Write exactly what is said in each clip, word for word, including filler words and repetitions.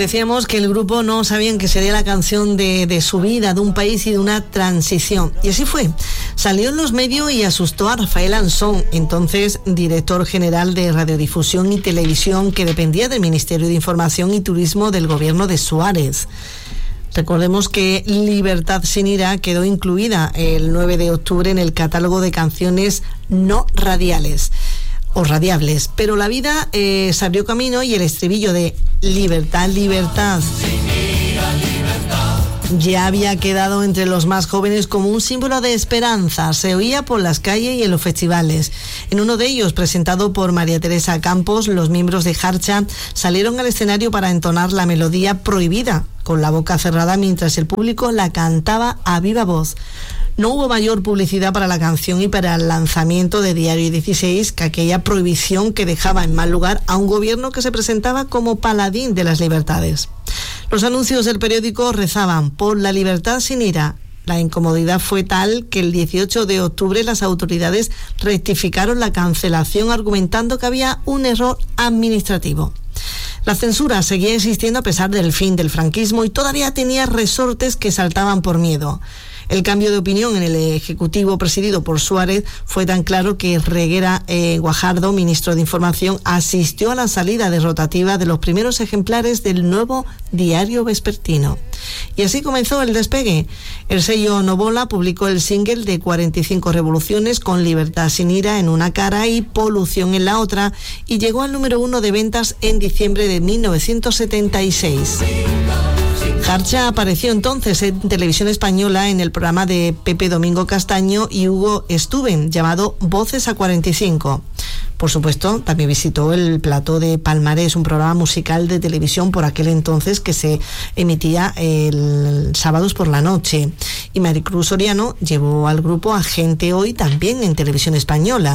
decíamos que el grupo no sabían que sería la canción de, de su vida, de un país y de una transición. Y así fue. Salió en los medios y asustó a Rafael Ansón, entonces director general de Radiodifusión y Televisión, que dependía del Ministerio de Información y Turismo del gobierno de Suárez. Recordemos que Libertad sin ira quedó incluida el nueve de octubre en el catálogo de canciones no radiales o radiables, pero la vida eh, se abrió camino y el estribillo de Libertad, Libertad ya había quedado entre los más jóvenes como un símbolo de esperanza. Se oía por las calles y en los festivales. En uno de ellos, presentado por María Teresa Campos, los miembros de Jarcha salieron al escenario para entonar la melodía Prohibida, con la boca cerrada mientras el público la cantaba a viva voz. No hubo mayor publicidad para la canción y para el lanzamiento de Diario dieciséis que aquella prohibición que dejaba en mal lugar a un gobierno que se presentaba como paladín de las libertades. Los anuncios del periódico rezaban por la libertad sin ira. La incomodidad fue tal que el dieciocho de octubre las autoridades rectificaron la cancelación argumentando que había un error administrativo. La censura seguía existiendo a pesar del fin del franquismo y todavía tenía resortes que saltaban por miedo. El cambio de opinión en el Ejecutivo presidido por Suárez fue tan claro que Reguera eh, Guajardo, ministro de Información, asistió a la salida de rotativa de los primeros ejemplares del nuevo Diario Vespertino. Y así comenzó el despegue. El sello Novola publicó el single de cuarenta y cinco revoluciones con Libertad sin ira en una cara y Polución en la otra, y llegó al número uno de ventas en diciembre de mil novecientos setenta y seis. Jarcha apareció entonces en Televisión Española en el programa de Pepe Domingo Castaño y Hugo Stuben, llamado Voces a cuarenta y cinco. Por supuesto, también visitó el plató de Palmarés, un programa musical de televisión por aquel entonces que se emitía el sábados por la noche. Y Maricruz Soriano llevó al grupo a Gente Hoy también en Televisión Española.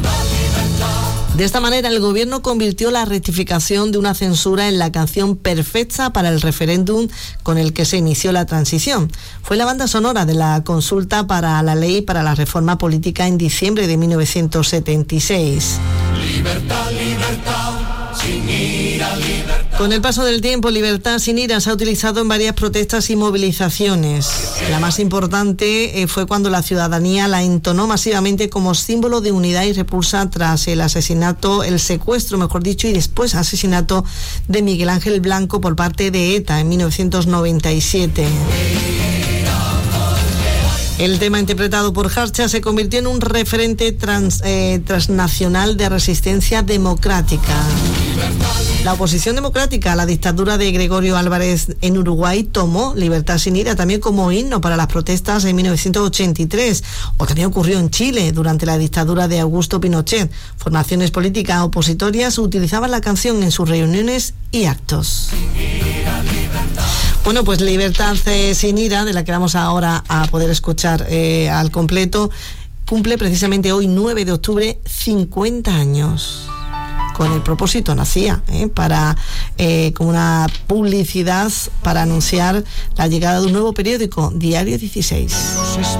De esta manera, el gobierno convirtió la rectificación de una censura en la canción perfecta para el referéndum con el que se inició la transición. Fue la banda sonora de la consulta para la ley para la reforma política en diciembre de mil novecientos setenta y seis. Libertad, libertad, sin ira, libertad. Con el paso del tiempo, Libertad sin ira se ha utilizado en varias protestas y movilizaciones. La más importante eh, fue cuando la ciudadanía la entonó masivamente como símbolo de unidad y repulsa tras el asesinato, el secuestro, mejor dicho, y después asesinato de Miguel Ángel Blanco por parte de ETA en mil novecientos noventa y siete. El tema interpretado por Jarcha se convirtió en un referente trans, eh, transnacional de resistencia democrática. La oposición democrática a la dictadura de Gregorio Álvarez en Uruguay tomó Libertad sin ira también como himno para las protestas en mil novecientos ochenta y tres, o también ocurrió en Chile durante la dictadura de Augusto Pinochet. Formaciones políticas opositorias utilizaban la canción en sus reuniones y actos. Bueno, pues Libertad eh, sin ira, de la que vamos ahora a poder escuchar eh, al completo, cumple precisamente hoy, nueve de octubre, cincuenta años. Con el propósito nacía, ¿eh? para eh, como una publicidad para anunciar la llegada de un nuevo periódico, Diario dieciséis.